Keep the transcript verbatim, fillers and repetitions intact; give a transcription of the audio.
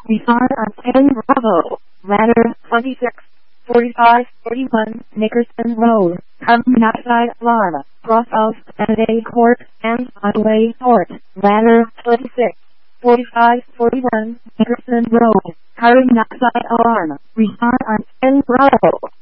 Retard on ten Bravo, ladder twenty-six, forty-five, forty-one, Nickerson Road, carbon monoxide alarm, cross out Saturday Court and Highway Court, ladder twenty-six, forty-five, forty-one, Nickerson Road, carbon monoxide alarm, retard on ten Bravo.